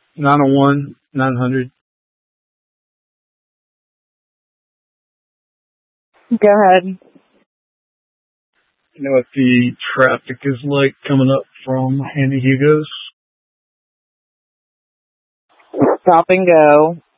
901 900. Go ahead. You know what the traffic is like coming up from Annie Hugo's? Stop and go.